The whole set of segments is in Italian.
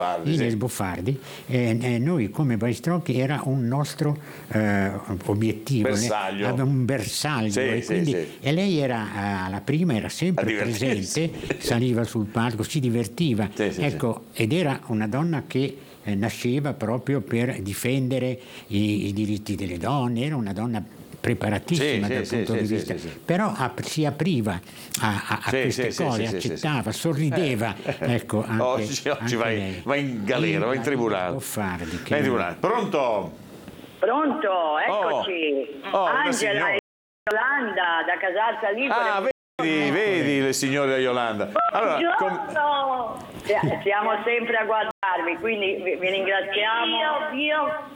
Ines Boffardi, noi come Baristrocchi era un nostro obiettivo, un bersaglio, e lei era la prima, era sempre presente, saliva sul palco, si divertiva, ecco, ed era una donna che nasceva proprio per difendere i diritti delle donne, era una donna preparatissima dal punto di vista, però si apriva a queste cose, accettava, sorrideva. Ecco, oggi va in galera, va in tribunale. Pronto? Pronto, eccoci. Angela e Yolanda da Casazza Ligure. Vedi le signore Yolanda. Allora, siamo sempre a guardarvi, quindi vi ringraziamo. Io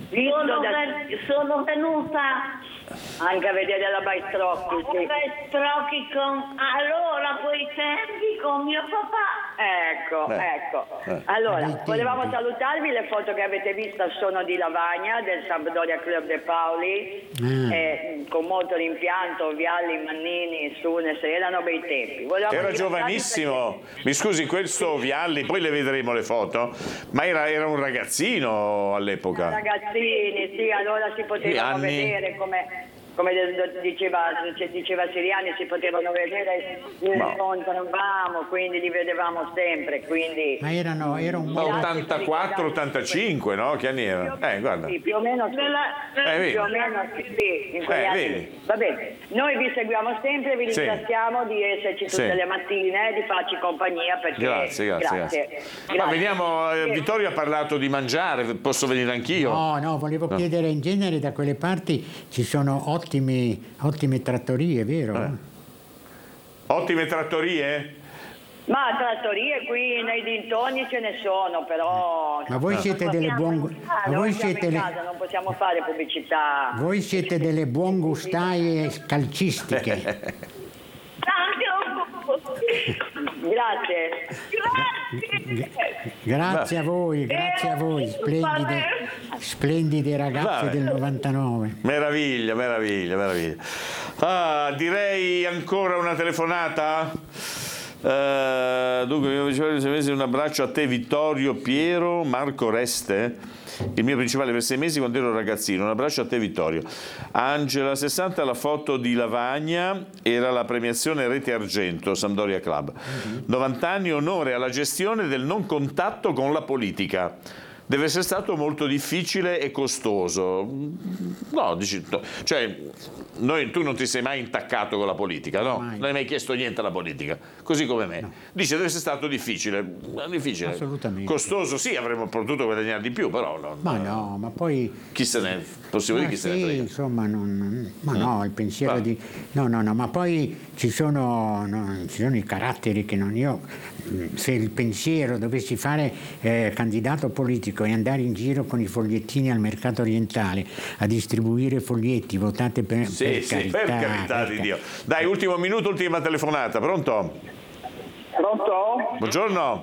sono venuta anche a vedere la Baristrocchi. Baristrocchi allora quei tempi con mio papà. Ecco. Allora, volevamo salutarvi, le foto che avete visto sono di Lavagna, del Sampdoria Club de Pauli, con molto rimpianto, Vialli, Mannini, Sunes, erano bei tempi. Era giovanissimo, mi scusi, questo Vialli, poi le vedremo le foto, ma era un ragazzino all'epoca. Ragazzini, sì, allora si potevano vedere come diceva Siriani, si potevano vedere, li incontravamo, quindi li vedevamo sempre, quindi... Ma era un 84-85, no? Che anni era? Guarda. Sì, più o meno sì, in quegli anni. Va bene, noi vi seguiamo sempre, vi ringraziamo di esserci tutte le mattine, di farci compagnia, perché... Grazie. Ma veniamo, Vittorio ha parlato di mangiare, posso venire anch'io? No, volevo chiedere, in genere da quelle parti ci sono ottime trattorie, vero? Ottime trattorie? Ma trattorie qui nei dintorni ce ne sono, però... Ma voi siete delle buon... non possiamo fare pubblicità. Voi siete delle buongustaie calcistiche. Grazie a voi, splendide ragazze del 99. Meraviglia. Direi ancora una telefonata. Dunque, un abbraccio a te, Vittorio, Piero, Marco Reste. Il mio principale per 6 mesi quando ero ragazzino. Un abbraccio a te, Vittorio. Angela 60, la foto di Lavagna era la premiazione Rete Argento, Sampdoria Club. 90 anni, onore alla gestione del non contatto con la politica. Deve essere stato molto difficile e costoso. Tu non ti sei mai intaccato con la politica, no? Non hai mai chiesto niente alla politica, così come me. No. Dice deve essere stato difficile. Assolutamente. Costoso, sì, avremmo potuto guadagnare di più, però ma poi chi se ne frega. Insomma, no, il pensiero di ma poi ci sono i caratteri che non io. Se il pensiero dovessi fare candidato politico e andare in giro con i fogliettini al mercato orientale a distribuire foglietti, votate per carità di Dio. Dai, ultimo minuto, ultima telefonata. Pronto? Buongiorno,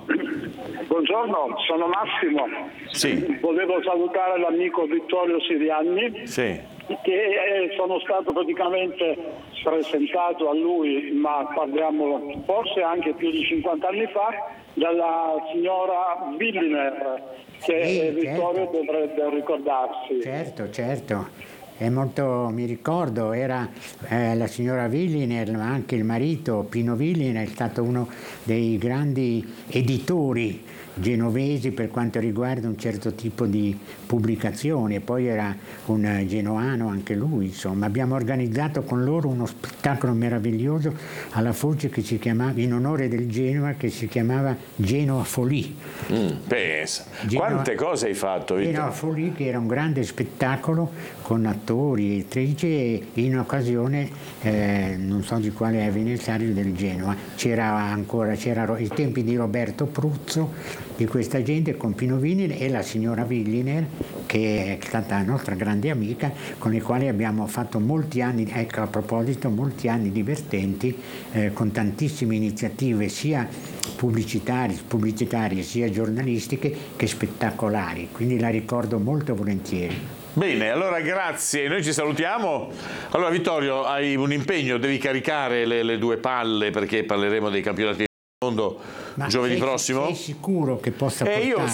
sono Massimo. Sì. Volevo salutare l'amico Vittorio Siriani. Sì. Che sono stato praticamente presentato a lui, ma parliamo forse anche più di 50 anni fa, dalla signora Billiner, che Vittorio dovrebbe ricordarsi. Certo. È molto, mi ricordo, era la signora Villiner, ma anche il marito Pino Villiner è stato uno dei grandi editori genovesi per quanto riguarda un certo tipo di pubblicazione, poi era un genoano anche lui, insomma. Abbiamo organizzato con loro uno spettacolo meraviglioso alla Foce che si chiamava, in onore del Genoa, che si chiamava Genoa Folie. Pensa, quante cose hai fatto, Vittorio? Genoa Folie, che era un grande spettacolo con attori e attrici, e in occasione non so di quale anniversario del Genoa c'erano i tempi di Roberto Pruzzo, di questa gente, con Pino Villiner e la signora Villiner, che è stata nostra grande amica, con le quali abbiamo fatto molti anni, ecco, a proposito, molti anni divertenti, con tantissime iniziative sia pubblicitarie sia giornalistiche che spettacolari, quindi la ricordo molto volentieri. Bene, allora grazie, noi ci salutiamo. Allora Vittorio, hai un impegno, devi caricare le 2 palle, perché parleremo dei campionati del mondo giovedì prossimo. Sei sicuro che possa portare?